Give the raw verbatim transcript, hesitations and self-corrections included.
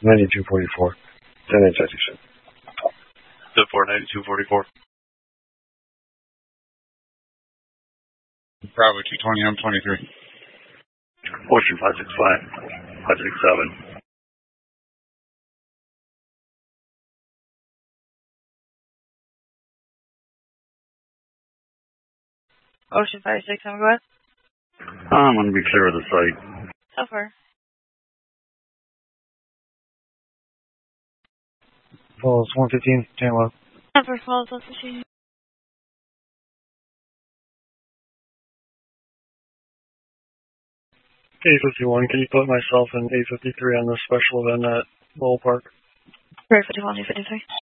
ninety-two forty-four. ten eight thirty-six. Zip four ninety-two forty-four. Bravo two twenty, M twenty-three. Ocean five six five, five six seven. Ocean five six seven, go ahead. I'm going to be clear of the site. So far. Falls one fifteen, Tamla. Denver Falls, what's the shooting? eight fifty-one, can you put myself in eight fifty-three on the special event at Lowell Park? Great fifty-one, eight fifty-three.